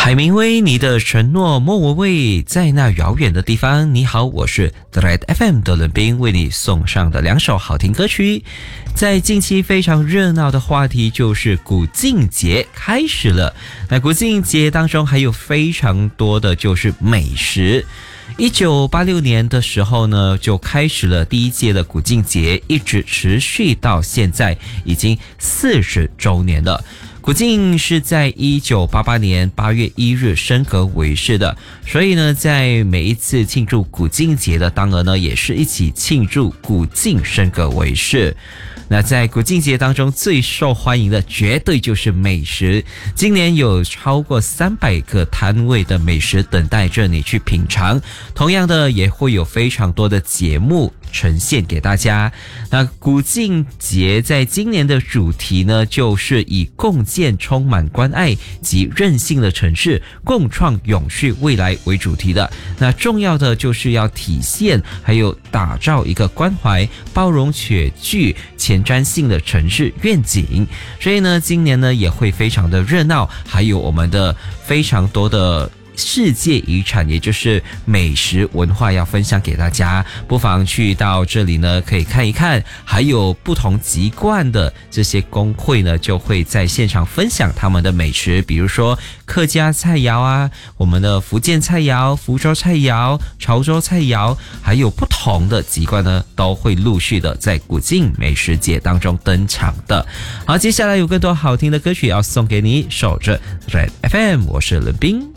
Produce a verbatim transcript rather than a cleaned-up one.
海明威，你的承诺莫文蔚，在那遥远的地方。你好，我是 Red F M 的伦斌，为你送上的两首好听歌曲。在近期非常热闹的话题就是古晋节开始了，那古晋节当中还有非常多的就是美食。一九八六年的时候呢，就开始了第一届的古晋节，一直持续到现在，已经四十周年了。古晋是在一九八八年八月一日升格为市的，所以呢，在每一次庆祝古晋节的当儿呢，也是一起庆祝古晋升格为市。那在古晋节当中最受欢迎的绝对就是美食，今年有超过三百个摊位的美食等待着你去品尝，同样的也会有非常多的节目呈现给大家。那古晋节在今年的主题呢，就是以共建充满关爱及韧性的城市，共创永续未来为主题的。那重要的就是要体现还有打造一个关怀、包容且具前瞻性的城市愿景。所以呢，今年呢也会非常的热闹，还有我们的非常多的世界遗产，也就是美食文化要分享给大家，不妨去到这里呢可以看一看，还有不同籍贯的这些工会呢就会在现场分享他们的美食，比如说客家菜肴啊，我们的福建菜肴、福州菜肴、潮州菜肴，还有不同的籍贯呢都会陆续的在古晋美食节当中登场的。好，接下来有更多好听的歌曲要送给你，守着 Red F M， 我是伦斌。